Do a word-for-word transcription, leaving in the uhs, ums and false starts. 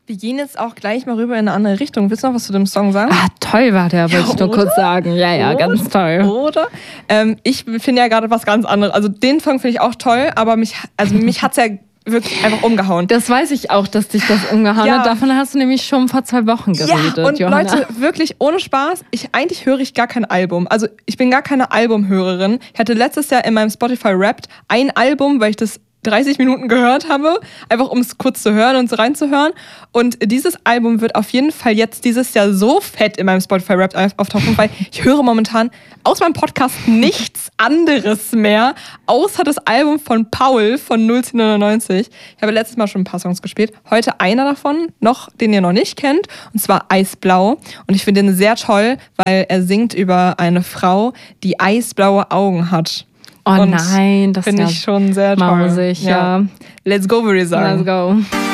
Wir gehen jetzt auch gleich mal rüber in eine andere Richtung. Willst du noch was zu dem Song sagen? Ah, toll war der, wollte ja, ich nur kurz sagen. Ja, ja, oder? Ganz toll. Oder? Ähm, ich finde ja gerade was ganz anderes. Also den Song finde ich auch toll, aber mich, also mich hat es ja wirklich einfach umgehauen. Das weiß ich auch, dass dich das umgehauen ja. hat. Davon hast du nämlich schon vor zwei Wochen geredet, ja, und Johanna. Leute, wirklich ohne Spaß, ich, eigentlich höre ich gar kein Album. Also ich bin gar keine Albumhörerin. Ich hatte letztes Jahr in meinem Spotify Wrapped ein Album, weil ich das dreißig Minuten gehört habe, einfach um es kurz zu hören und so reinzuhören. Und dieses Album wird auf jeden Fall jetzt dieses Jahr so fett in meinem Spotify Wrapped auftauchen, weil ich höre momentan aus meinem Podcast nichts anderes mehr, außer das Album von Paul von neunzehnhundertneunundneunzig. Ich habe letztes Mal schon ein paar Songs gespielt. Heute einer davon, noch, den ihr noch nicht kennt, und zwar Eisblau. Und ich finde ihn sehr toll, weil er singt über eine Frau, die eisblaue Augen hat. Oh und nein, das finde ja ich schon sehr toll. Mausig, ja. ja. Let's go, würde ich sagen. Let's go.